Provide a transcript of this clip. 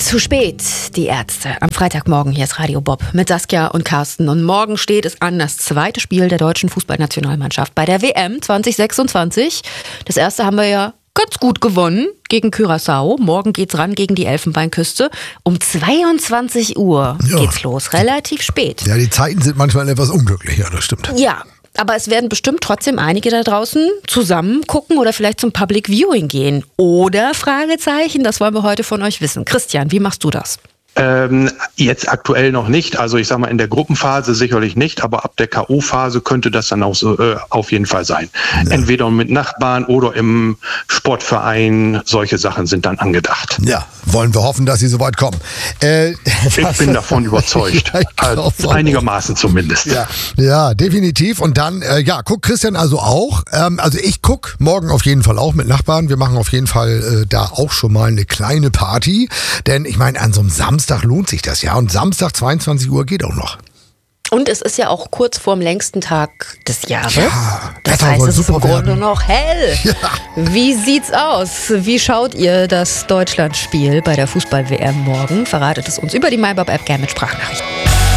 Zu spät, die Ärzte. Am Freitagmorgen, hier ist Radio Bob mit Saskia und Carsten. Und morgen steht es an, das zweite Spiel der deutschen Fußballnationalmannschaft bei der WM 2026. Das erste haben wir ja ganz gut gewonnen gegen Curaçao. Morgen geht's ran gegen die Elfenbeinküste. Um 22 Uhr geht's los, relativ spät. Ja, die Zeiten sind manchmal etwas unglücklich, ja, das stimmt. Ja, aber es werden bestimmt trotzdem einige da draußen zusammen gucken oder vielleicht zum Public Viewing gehen. Oder, Fragezeichen, das wollen wir heute von euch wissen. Christian, wie machst du das? Jetzt aktuell noch nicht. Also ich sag mal, in der Gruppenphase sicherlich nicht, aber ab der K.O.-Phase könnte das dann auch so, auf jeden Fall sein. Ja. Entweder mit Nachbarn oder im Sportverein. Solche Sachen sind dann angedacht. Ja, wollen wir hoffen, dass sie so weit kommen. Ich bin davon überzeugt. Also, einigermaßen zumindest. Ja, definitiv. Und dann, guckt Christian also auch. Also ich guck morgen auf jeden Fall auch mit Nachbarn. Wir machen auf jeden Fall da auch schon mal eine kleine Party. Denn ich meine, an so einem Samstag lohnt sich das ja. Und Samstag 22 Uhr geht auch noch. Und es ist ja auch kurz vorm längsten Tag des Jahres. Ja, das heißt, es ist im Grunde noch hell. Ja. Wie sieht's aus? Wie schaut ihr das Deutschlandspiel bei der Fußball-WM morgen? Verratet es uns über die MyBob-App gerne mit Sprachnachrichten.